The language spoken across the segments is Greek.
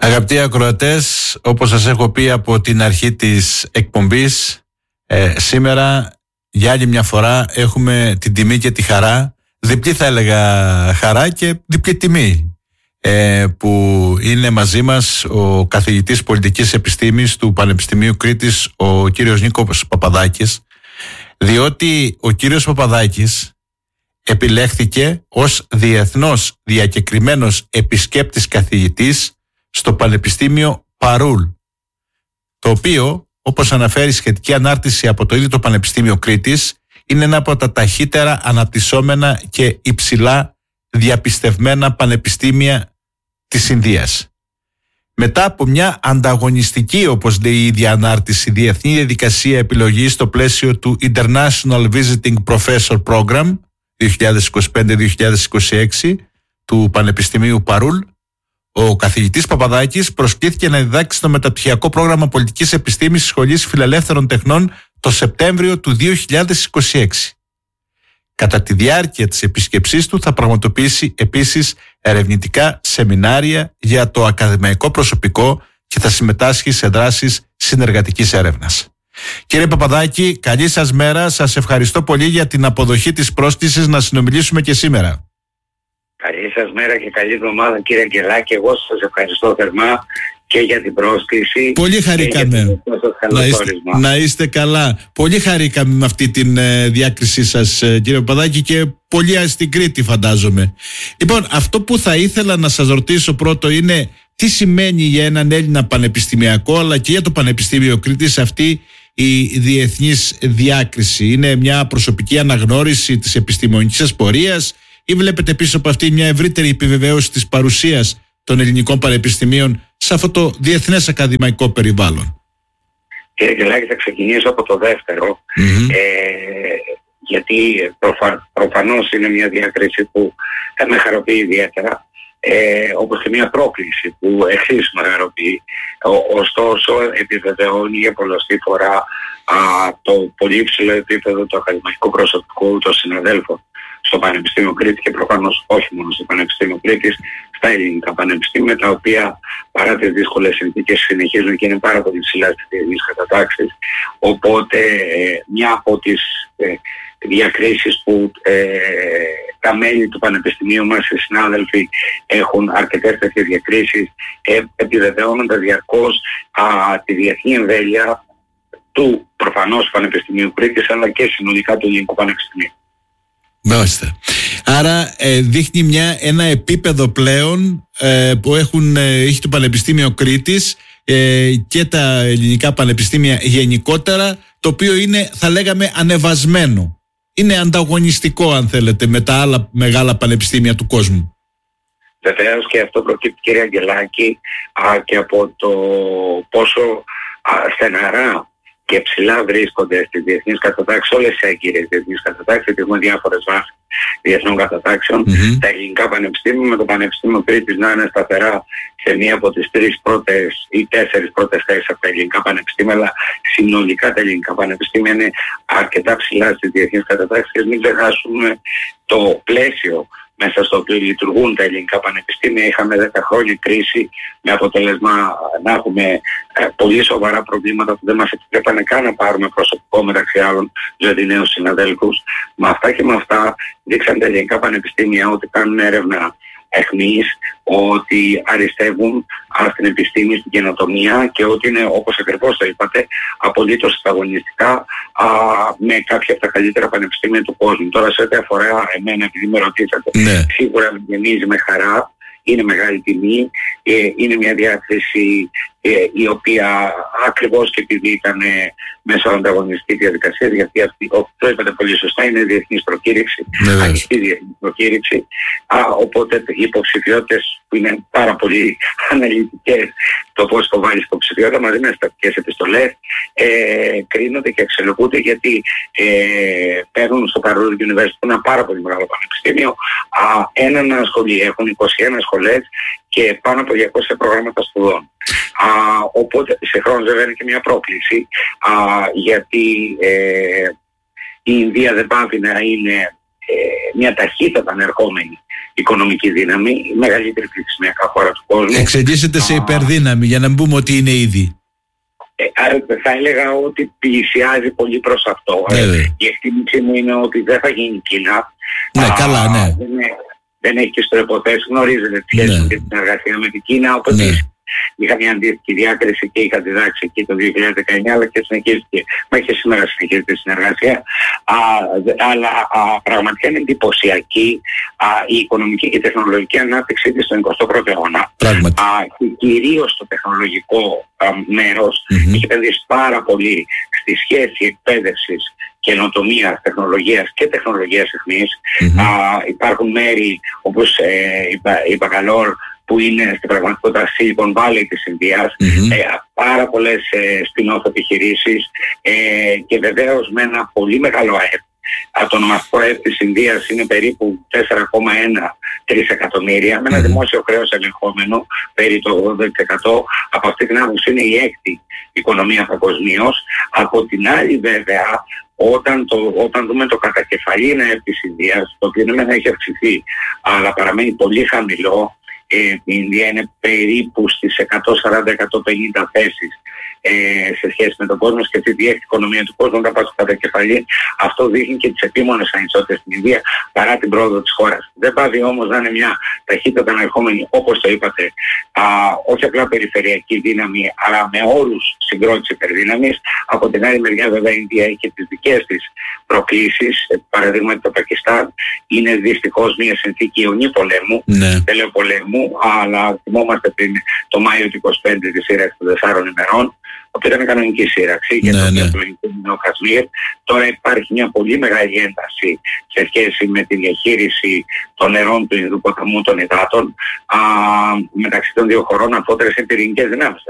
Αγαπητοί ακροατές, όπως σας έχω πει από την αρχή της εκπομπής, σήμερα για άλλη μια φορά έχουμε την τιμή και τη χαρά, διπλή θα έλεγα χαρά και διπλή τιμή, που είναι μαζί μας ο καθηγητής πολιτικής επιστήμης του Πανεπιστημίου Κρήτης, ο κύριος Νίκος Παπαδάκης, διότι ο κύριος Παπαδάκης επιλέχθηκε ως διεθνώς διακεκριμένος επισκέπτης καθηγητής στο Πανεπιστήμιο Παρούλ, το οποίο, όπως αναφέρει σχετική ανάρτηση από το ίδιο το Πανεπιστήμιο Κρήτης, είναι ένα από τα ταχύτερα αναπτυσσόμενα και υψηλά διαπιστευμένα πανεπιστήμια της Ινδίας. Μετά από μια ανταγωνιστική, όπως λέει η ίδια ανάρτηση, διεθνή διαδικασία επιλογής στο πλαίσιο του International Visiting Professor Program 2025-2026 του Πανεπιστημίου Παρούλ, ο καθηγητής Παπαδάκης προσκλήθηκε να διδάξει στο μεταπτυχιακό πρόγραμμα πολιτικής επιστήμης της Σχολής Φιλελεύθερων Τεχνών το Σεπτέμβριο του 2026. Κατά τη διάρκεια της επίσκεψής του θα πραγματοποιήσει επίσης ερευνητικά σεμινάρια για το ακαδημαϊκό προσωπικό και θα συμμετάσχει σε δράσεις συνεργατικής έρευνας. Κύριε Παπαδάκη, καλή σας μέρα. Σας ευχαριστώ πολύ για την αποδοχή της πρόσκλησης να συνομιλήσουμε και σήμερα. Καλή σας μέρα και καλή εβδομάδα, κύριε Αγγελάκη. Εγώ σας ευχαριστώ θερμά και για την πρόσκληση. Πολύ χαρήκαμε. Να είστε καλά. Πολύ χαρήκαμε με αυτή τη διάκρισή σας, κύριε Παπαδάκη, και πολύ στην Κρήτη, φαντάζομαι. Λοιπόν, αυτό που θα ήθελα να σας ρωτήσω πρώτο είναι τι σημαίνει για έναν Έλληνα πανεπιστημιακό αλλά και για το Πανεπιστήμιο Κρήτης αυτή η διεθνής διάκριση? Είναι μια προσωπική αναγνώριση της επιστημονικής σας πορείας ή βλέπετε πίσω από αυτή μια ευρύτερη επιβεβαίωση της παρουσίας των ελληνικών πανεπιστημίων σε αυτό το διεθνές ακαδημαϊκό περιβάλλον? Κύριε Γελάκη, θα ξεκινήσω από το δεύτερο, γιατί προφανώς είναι μια διάκριση που με χαροποιεί ιδιαίτερα, όπως και μια πρόκληση που εξίσου με χαροποιεί. Ωστόσο επιβεβαιώνει για πολλωστή φορά το πολύ υψηλό επίπεδο του ακαδημαϊκού προσωπικού των συναδέλφων στο Πανεπιστήμιο Κρήτης και προφανώς όχι μόνο στο Πανεπιστήμιο Κρήτης, στα ελληνικά πανεπιστήμια, τα οποία παρά τις δύσκολες συνθήκες συνεχίζουν και είναι πάρα πολύ ψηλά στις διεθνείς κατατάξεις. Οπότε μια από τις διακρίσεις που τα μέλη του Πανεπιστημίου μας, οι συνάδελφοι, έχουν αρκετές τέτοιες διακρίσεις, επιβεβαιώνοντας διαρκώς τη διεθνή εμβέλεια του προφανώς Πανεπιστημίου Κρήτης αλλά και συνολικά του Ελληνικού Πανεπιστημίου. Μάλιστα. Άρα δείχνει ένα επίπεδο πλέον που έχει το Πανεπιστήμιο Κρήτης και τα ελληνικά πανεπιστήμια γενικότερα, το οποίο είναι, θα λέγαμε, ανεβασμένο. Είναι ανταγωνιστικό, αν θέλετε, με τα άλλα μεγάλα πανεπιστήμια του κόσμου. Βεβαίως, και αυτό προκύπτει, κύριε Αγγελάκη, και από το πόσο στεναρά και ψηλά βρίσκονται στις διεθνείς κατατάξεις, όλες τις έγκυρες διεθνείς κατατάξεις, γιατί έχουμε διάφορες βάσεις διεθνών κατατάξεων. Τα ελληνικά πανεπιστήμια, με το Πανεπιστήμιο Κρήτης να είναι σταθερά σε μία από τις 3 πρώτες ή 4 πρώτες θέσεις από τα ελληνικά πανεπιστήμια, αλλά συνολικά τα ελληνικά πανεπιστήμια είναι αρκετά ψηλά στις διεθνείς κατατάξεις. Και μην ξεχάσουμε το πλαίσιο μέσα στο οποίο λειτουργούν τα ελληνικά πανεπιστήμια. Είχαμε 10 χρόνια κρίση, με αποτέλεσμα να έχουμε πολύ σοβαρά προβλήματα που δεν μας επιτρέπανε καν να πάρουμε προσωπικό, μεταξύ άλλων, δηλαδή νέους συναδέλφους. Με αυτά και με αυτά δείξαν τα ελληνικά πανεπιστήμια ότι κάνουν έρευνα αιχμής, ότι αριστεύουν στην επιστήμη, στην καινοτομία και ότι είναι, όπως ακριβώς το είπατε, απολύτως ανταγωνιστικά με κάποια από τα καλύτερα πανεπιστήμια του κόσμου. Τώρα, σε ό,τι αφορά εμένα, επειδή με ρωτήσατε, σίγουρα με γεμίζει με χαρά. Είναι μεγάλη τιμή, είναι μια διάθεση η οποία ακριβώς και επειδή ήταν μέσω ανταγωνιστική διαδικασία, γιατί αυτή, το είπατε πολύ σωστά, είναι διεθνής προκήρυξη, ανοιχτή διεθνής προκήρυξη, οπότε οι υποψηφιότητες που είναι πάρα πολύ αναλυτικές, το πώς το βάλεις υποψηφιότητα μαζί με στατικές επιστολές, κρίνονται και αξιολογούνται, γιατί παίρνουν στο Παρούλ University, ένα πάρα πολύ μεγάλο πανεπιστήμιο, έναν σχολείο, έχουν 21 σχολές και πάνω από 200 προγράμματα σπουδών. Οπότε σε χρόνο βέβαια είναι και μια πρόκληση, γιατί η Ινδία δεν πάβει να είναι μια ταχύτατα ανερχόμενη οικονομική δύναμη, η μεγαλύτερη πληθυσμιακά χώρα του κόσμου. Εξελίσσεται σε υπερδύναμη, για να μην πούμε ότι είναι ήδη. Άρα θα έλεγα ότι πλησιάζει πολύ προς αυτό. Η εκτίμηση μου είναι ότι δεν θα γίνει Κίνα. Ναι, καλά, ναι. Δεν έχει και στο υποθέσει, γνωρίζετε τη σχέση και την συνεργασία με την Κίνα, οπότε είχα μια αντίστοιχη διάκριση και είχα διδάξει εκεί το 2019, αλλά και συνεχίστηκε. Μα και σήμερα συνεχίζεται η συνεργασία. Αλλά πραγματικά είναι εντυπωσιακή η οικονομική και η τεχνολογική ανάπτυξη της στον 21ο αιώνα. Κυρίως στο τεχνολογικό μέρος έχει επενδύσει πάρα πολύ στη σχέση εκπαίδευσης, καινοτομίας, τεχνολογίας και τεχνολογίας αιχμής. Υπάρχουν μέρη όπως η Μπαγκαλόρ, που είναι στην πραγματικότητα Silicon Valley της Ινδίας, πάρα πολλές spin-off επιχειρήσεις και βεβαίως με ένα πολύ μεγάλο ΑΕΠ. Το ονομαστικό ΑΕΠ της Ινδίας είναι περίπου 4,1 τρισεκατομμύρια, με ένα δημόσιο χρέος ελεγχόμενο περί το 80%. Από αυτή την άποψη είναι η έκτη οικονομία παγκοσμίως. Από την άλλη βέβαια, όταν δούμε το κατακεφαλήν ΑΕΠ της Ινδίας, το οποίο δεν έχει αυξηθεί αλλά παραμένει πολύ χαμηλό, η Ινδία είναι περίπου στις 140-150 θέσεις σε σχέση με τον κόσμο, και αυτή η έκτη οικονομία του κόσμου όταν πάει στο κατακεφαλή. Αυτό δείχνει και τις επίμονες ανισότητες στην Ινδία παρά την πρόοδο της χώρας. Δεν πάβει όμως να είναι μια ταχύτατα ανερχόμενη, όπως το είπατε, όχι απλά περιφερειακή δύναμη, αλλά με όρους συγκρότησης υπερδύναμης. Από την άλλη μεριά βέβαια η Ινδία έχει και τις δικές της προκλήσεις. Παραδείγματι το Πακιστάν είναι δυστυχώς μια συνθήκη ιονή πολέμου, τελεοπολέμου, αλλά θυμόμαστε πριν το Μάιο του 25 τη σύραξη των 4 ημερών, που ήταν κανονική σύραξη για το διαπλογικό Κασμίρ. Τώρα υπάρχει μια πολύ μεγάλη ένταση σε σχέση με τη διαχείριση των νερών του Ινδού ποταμού, των υδάτων, μεταξύ των δύο χωρών, αφότερες είναι πυρηνικές δυνάμεις.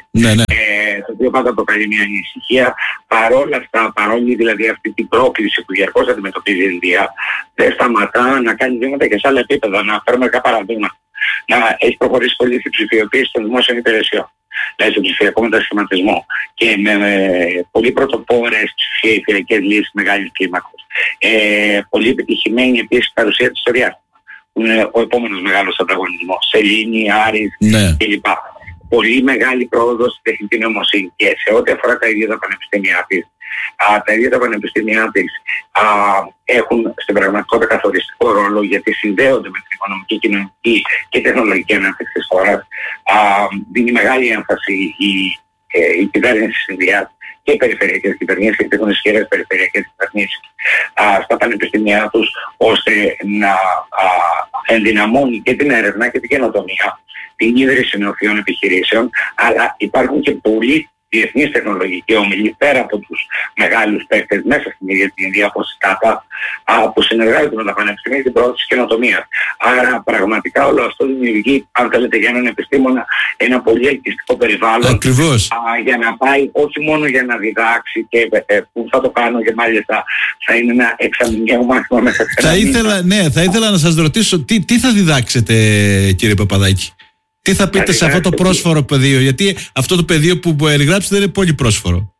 Το οποίο πάντα προκαλεί μια ανησυχία. Παρόλα αυτά, παρόλη δηλαδή αυτή την πρόκληση που διαρκώς αντιμετωπίζει η Ινδία, δεν σταματά να κάνει βήματα και σε άλλα επίπεδα. Να φέρουμε μερικά παραδείγματα. Να έχει προχωρήσει πολύ στην ψηφιοποίηση των δημόσιων υπηρεσιών, δηλαδή στον ψηφιακό μετασχηματισμό, και με πολύ πρωτοπόρες ψηφιακές λύσεις μεγάλης κλίμακος. Πολύ επιτυχημένη επίσης παρουσία της στο διάστημα, που είναι ο επόμενος μεγάλος ανταγωνισμός. Σελήνη, Άρης κλπ. Πολύ μεγάλη πρόοδος στην τεχνητή νοημοσύνη, και σε ό,τι αφορά τα ίδια τα πανεπιστήμια της. Τα ίδια τα πανεπιστήμια της έχουν στην πραγματικότητα καθοριστικό ρόλο, γιατί συνδέονται με την οικονομική, κοινωνική και τεχνολογική ανάπτυξη της χώρας. Δίνει μεγάλη έμφαση η κυβέρνηση της Ινδίας και οι περιφερειακές κυβερνήσεις, γιατί έχουν ισχυρές περιφερειακές κυβερνήσεις στα πανεπιστήμια τους, ώστε να ενδυναμώνει και την έρευνα και την καινοτομία, την ίδρυση νεοφυών επιχειρήσεων, αλλά υπάρχουν και πολλοί διεθνείς τεχνολογικοί όμιλοι πέρα από τους μεγάλους παίκτες μέσα στην ίδια την Ινδία, όπως η ΤΑΤΑ, που συνεργάζονται με τα πανεπιστήμια για την πρόοδο της καινοτομίας. Άρα πραγματικά όλο αυτό δημιουργεί, αν θέλετε, για έναν επιστήμονα ένα πολύ ελκυστικό περιβάλλον. Για να πάει, όχι μόνο για να διδάξει, και που θα το κάνω και μάλιστα θα είναι ένα εξαμηνιαίο μάθημα μέσα σε ένα μήνα. Θα ήθελα να σας ρωτήσω τι θα διδάξετε, κύριε Παπαδάκη. Τι θα πείτε σε αυτό το πρόσφορο πεδίο, γιατί αυτό το πεδίο που περιγράψετε είναι πολύ πρόσφορο.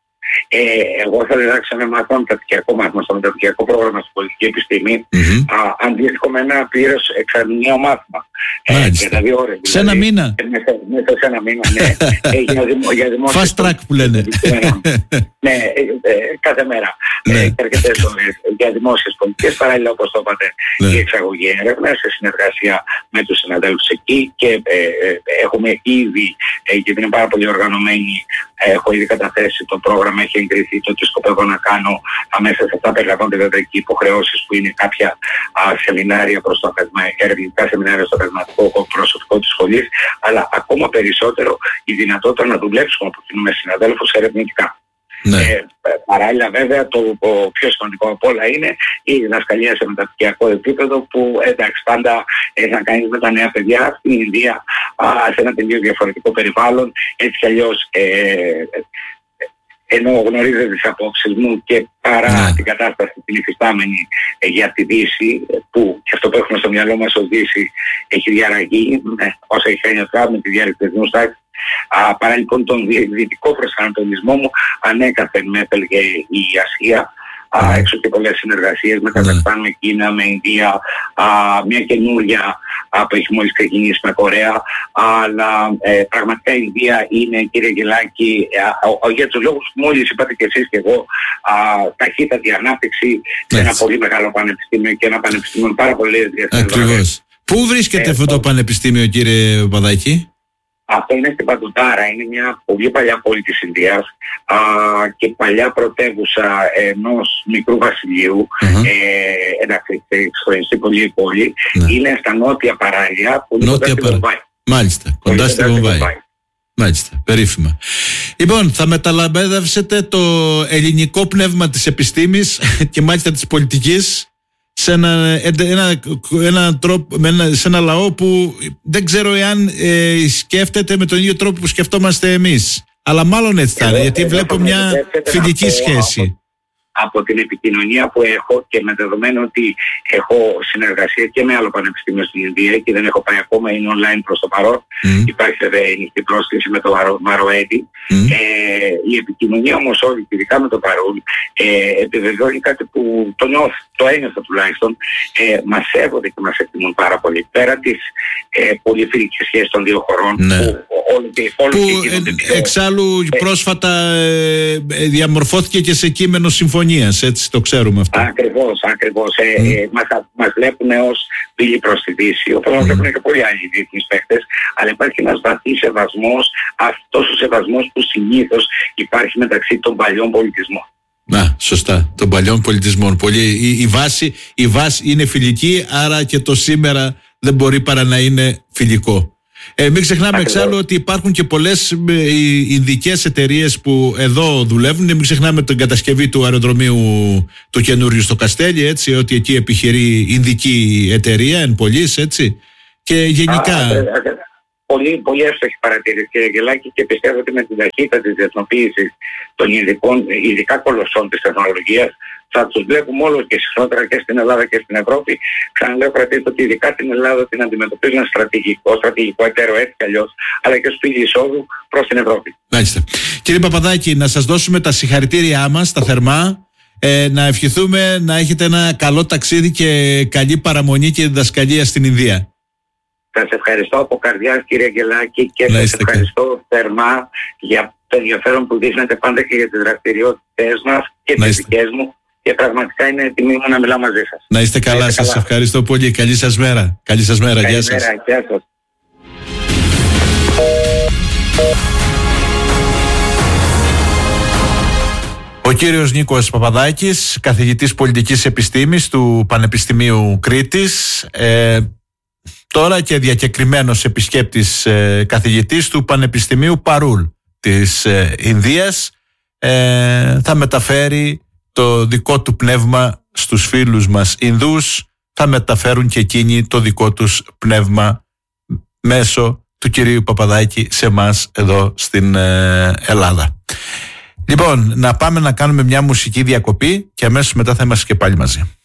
Εγώ θα διδάξω ένα μάθημα μεταπτυχιακό στο μεταπτυχιακό πρόγραμμα στην πολιτική επιστήμη, αντίστοιχο με ένα πλήρως εξαμηνιαίο μάθημα. Για 2 ώρες. Σε ένα μήνα. Μέσα σε ένα μήνα, ναι. Για δημόσιες fast track που λένε. Ναι, κάθε μέρα. Και αρκετές ώρες για δημόσιες πολιτικές. Παράλληλα, όπως το είπατε, η εξαγωγή έρευνα σε συνεργασία με τους συναδέλφους εκεί, και έχουμε ήδη, γιατί είναι πάρα πολύ οργανωμένοι, έχω ήδη καταθέσει το πρόγραμμα, έχει εγκριθεί το τι σκοπεύω να κάνω. Αμέσως σε αυτά περιλαμβάνονται βέβαια και υποχρεώσεις που είναι κάποια σεμινάρια προς το ερευνητικά σεμινάρια στο ακαδημαϊκό προσωπικό της σχολής, αλλά ακόμα περισσότερο η δυνατότητα να δουλέψουμε από κοινού με συναδέλφους ερευνητικά. Παράλληλα βέβαια το πιο σημαντικό από όλα είναι η διδασκαλία σε μεταπτυχιακό επίπεδο, που εντάξει πάντα έχει να κάνει με τα νέα παιδιά στην Ινδία, σε ένα τελείως διαφορετικό περιβάλλον. Έτσι κι αλλιώς ενώ γνωρίζετε τις απόψεις μου, και παρά την κατάσταση την υφιστάμενη για τη Δύση, που και αυτό που έχουμε στο μυαλό μας ως Δύση έχει διαραγεί όσα έχει κάνει με τη διάρκεια της διεθνούς τάξης, παρά λοιπόν τον δυτικό προσανατολισμό μου, ανέκαθεν με έπελγε η Ασία, έξω και πολλές συνεργασίες με Καζακστάν, με Κίνα, με Ινδία, μια καινούρια που έχει μόλις ξεκινήσει με Κορέα, αλλά πραγματικά η Ινδία είναι, κύριε Αγγελάκη, για τους λόγους που μόλις είπατε και εσείς και εγώ, ταχύτατη ανάπτυξη σε ένα πολύ μεγάλο πανεπιστήμιο και ένα πανεπιστήμιο πάρα πολύ διεθνές. Ακριβώς. Πού βρίσκεται αυτό το πανεπιστήμιο, κύριε Παπαδάκη? Αυτό είναι στην Παντουτάρα, είναι μια πολύ παλιά πόλη της Ινδίας και παλιά πρωτεύουσα ενός μικρού βασιλείου, εντάξει, στο πολύ πόλη, είναι στα νότια παράλια που είναι κοντά στη Βομβάη. Μάλιστα, κοντά στη Βομβάη. Μάλιστα, περίφημα. Λοιπόν, θα μεταλαμπέδευσετε το ελληνικό πνεύμα της επιστήμης και μάλιστα της πολιτικής σε ένα λαό που δεν ξέρω εάν σκέφτεται με τον ίδιο τρόπο που σκεφτόμαστε εμείς. Αλλά μάλλον έτσι θα είναι, γιατί βλέπω μια φιλική σχέση. Από την επικοινωνία που έχω και με δεδομένο ότι έχω συνεργασία και με άλλο πανεπιστήμιο στην Ινδία και δεν έχω πάει ακόμα, είναι online προς το παρόν. Υπάρχει βέβαια η πρόσκληση με το Μαροέτη. Η επικοινωνία όμως όλη, ειδικά με το Παρούλ, επιβεβαιώνει κάτι που το ένιωθα τουλάχιστον. Μας σέβονται και μας εκτιμούν πάρα πολύ. Πέρα τις πολύ φιλικές σχέσεις των δύο χωρών, που εξάλλου πρόσφατα διαμορφώθηκε και σε κείμενο συμφωνίας, έτσι το ξέρουμε αυτό. Ακριβώς. Μας βλέπουν ως πύλη προς τη Δύση, όπως μας βλέπουν και πολλοί άλλοι διεθνείς παίκτες, αλλά υπάρχει ένας βαθύς σεβασμός, αυτός ο σεβασμός που συνήθως υπάρχει μεταξύ των παλιών πολιτισμών. Σωστά, των παλιών πολιτισμών. Η βάση είναι φιλική, άρα και το σήμερα δεν μπορεί παρά να είναι φιλικό. Μην ξεχνάμε εξάλλου ότι υπάρχουν και πολλές ινδικές εταιρείες που εδώ δουλεύουν. Μην ξεχνάμε την κατασκευή του αεροδρομίου του καινούριου στο Καστέλι, έτσι, ότι εκεί επιχειρεί ινδική εταιρεία εν πολλής, έτσι. Και γενικά... Πολύ εύστοχη παρατήρηση, κύριε Αγγελάκη, και πιστεύω ότι με την ταχύτητα της διεθνοποίησης των ειδικά κολοσσών της τεχνολογίας θα τους βλέπουμε όλο και συχνότερα και στην Ελλάδα και στην Ευρώπη. Ξαναλέω, κρατήστε ότι ειδικά την Ελλάδα την αντιμετωπίζουν στρατηγικό εταίρο, έτσι κι αλλιώς, αλλά και ως πύλη εισόδου προς την Ευρώπη. Μάλιστα. Κύριε Παπαδάκη, να σας δώσουμε τα συγχαρητήριά μας, τα θερμά. Να ευχηθούμε να έχετε ένα καλό ταξίδι και καλή παραμονή και διδασκαλία στην Ινδία. Σας ευχαριστώ από καρδιάς, κύριε Αγγελάκη, και σας ευχαριστώ θερμά για το ενδιαφέρον που δείχνετε πάντα και για τις δραστηριότητες μας και τις δικές μου, και πραγματικά είναι τιμή μου να μιλάω μαζί σας. Να είστε καλά, σας ευχαριστώ πολύ. Καλή σας μέρα. Γεια σας. Γεια σας. Ο κύριος Νίκος Παπαδάκης, καθηγητής πολιτικής επιστήμης του Πανεπιστημίου Κρήτης, τώρα και διακεκριμένος επισκέπτης καθηγητής του Πανεπιστημίου Παρούλ της Ινδίας, θα μεταφέρει το δικό του πνεύμα στους φίλους μας Ινδούς, θα μεταφέρουν και εκείνοι το δικό τους πνεύμα μέσω του κυρίου Παπαδάκη σε εμάς εδώ στην Ελλάδα. Λοιπόν, να πάμε να κάνουμε μια μουσική διακοπή και αμέσως μετά θα είμαστε και πάλι μαζί.